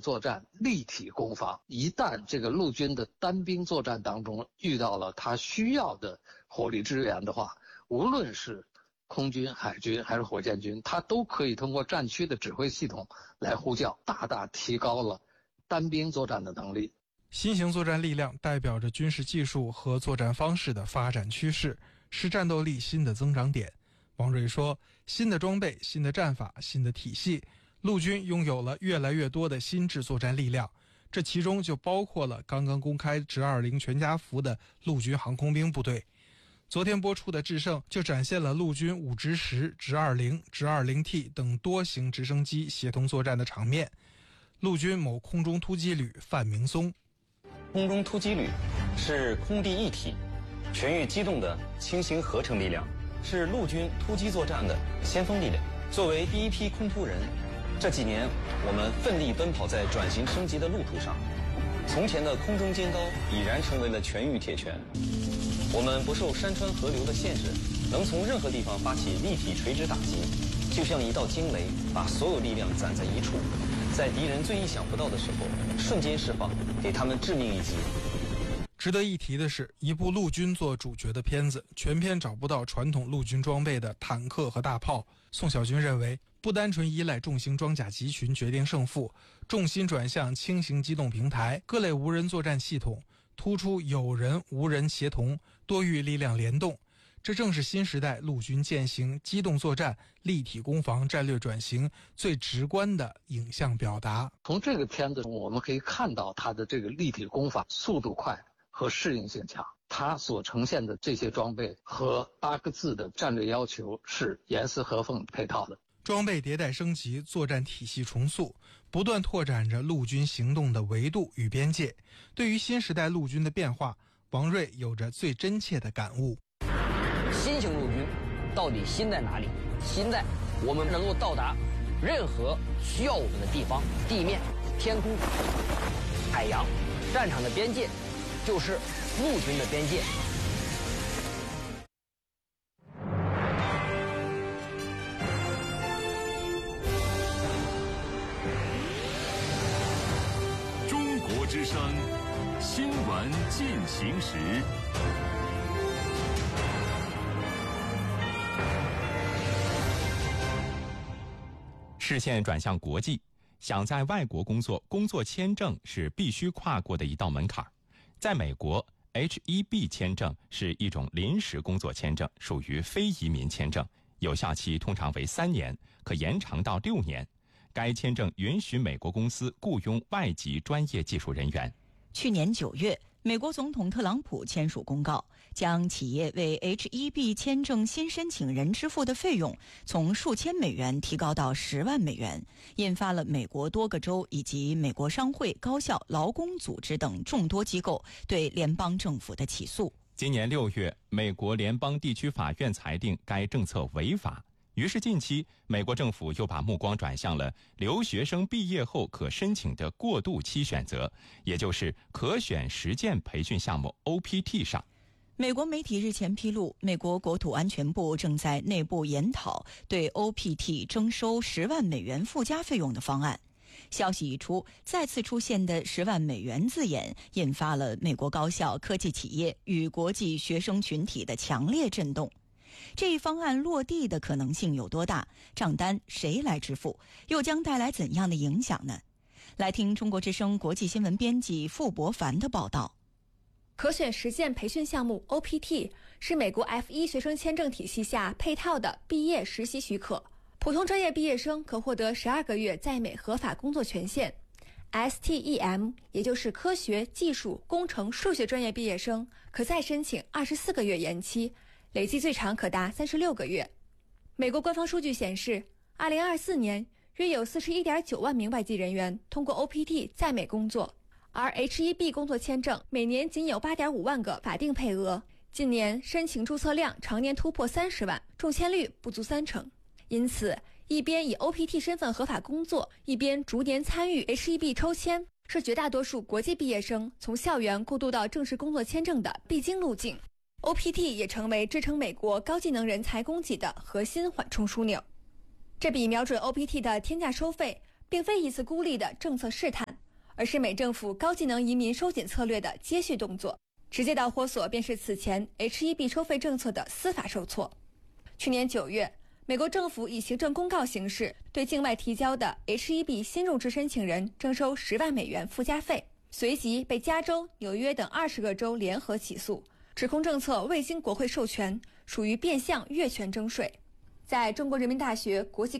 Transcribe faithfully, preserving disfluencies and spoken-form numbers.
作战立体攻防。一旦这个陆军的单兵作战当中遇到了他需要的火力支援的话，无论是空军、海军还是火箭军，他都可以通过战区的指挥系统来呼叫，大大提高了单兵作战的能力。 新型作战力量代表着军事技术和作战方式的发展趋势，是战斗力新的增长点。王瑞说，新的装备、新的战法、新的体系，陆军拥有了越来越多的新制作战力量，这其中就包括了刚刚公开直二零全家福的陆军航空兵部队。昨天播出的《智胜》就展现了陆军五直十、直二零、直二零 T 等多型直升机协同作战的场面。陆军某空中突击旅范明松， 空中突击旅是空地一体、全域机动的轻型合成力量，是陆军突击作战的先锋力量。作为第一批空突人，这几年我们奋力奔跑在转型升级的路途上。从前的空中尖刀已然成为了全域铁拳。我们不受山川河流的限制，能从任何地方发起立体垂直打击，就像一道惊雷，把所有力量攒在一处，在敌人最意想不到的时候瞬间释放，给他们致命一击。 值得一提的是，一部陆军做主角的片子，全片找不到传统陆军装备的坦克和大炮。宋小军认为，不单纯依赖重型装甲集群决定胜负，重心转向轻型机动平台、各类无人作战系统，突出有人无人协同、多域力量联动，这正是新时代陆军践行机动作战、立体攻防战略转型最直观的影像表达。 从这个片子中，我们可以看到它的这个立体攻防速度快和适应性强，它所呈现的这些装备和八个字的战略要求是严丝合缝配套的。 装备迭代升级，作战体系重塑，不断拓展着陆军行动的维度与边界。对于新时代陆军的变化，王瑞有着最真切的感悟。 新型陆军到底新在哪里？新在我们能够到达任何需要我们的地方，地面、天空、海洋，战场的边界就是陆军的边界。 中国之声新闻进行时。 视线转向国际，想在外国工作，工作签证是必须跨过的一道门槛。在美国 H 一 B 签证是一种临时工作签证，属于非移民签证，有效期通常为三年，可延长到六年。该签证允许美国公司雇佣外籍专业技术人员。 去年九月，美国总统特朗普签署公告，将企业为 H 一 B 签证新申请人支付的费用从数千美元提高到十万美元，引发了美国多个州以及美国商会、高校、劳工组织等众多机构对联邦政府的起诉。 今年六月，美国联邦地区法院裁定该政策违法。于是近期，美国政府又把目光转向了留学生毕业后可申请的过渡期选择，也就是可选实践培训项目 O P T 上。 美国媒体日前披露，美国国土安全部正在内部研讨对 O P T 征收十万美元附加费用的方案。消息一出，再次出现的十万美元字眼引发了美国高校、科技企业与国际学生群体的强烈震动。这一方案落地的可能性有多大？账单谁来支付？又将带来怎样的影响呢？来听中国之声国际新闻编辑傅博凡的报道。 可选实践培训项目 O P T 是美国 F 一 学生签证体系下配套的毕业实习许可，普通专业毕业生可获得十二个月在美合法工作权限。S T E M 也就是科学、技术、工程、数学专业毕业生可再申请二十四个月延期，累计最长可达三十六个月。美国官方数据显示，二零二四年约有 四十一点九万名外籍人员通过 O P T 在美工作，而 H 一 B 工作签证每年仅有 八点五万个法定配额，近年申请注册量常年突破三十万，中签率不足三成。因此，一边以 O P T 身份合法工作，一边逐年参与 H 一 B 抽签，是绝大多数国际毕业生从校园过渡到正式工作签证的必经路径。O P T 也成为支撑美国高技能人才供给的核心缓冲枢纽。这笔瞄准 O P T 的天价收费，并非一次孤立的政策试探， 而是美政府高技能移民收紧策略的接续动作。直接导火索便是此前 H 一B 收费政策的司法受挫。去年九月，美国政府以行政公告形式对境外提交的 H 一B 新入职申请人征收十万美元附加费，随即被加州、纽约等二十个州联合起诉，指控政策未经国会授权，属于变相越权征税。在中国人民大学国际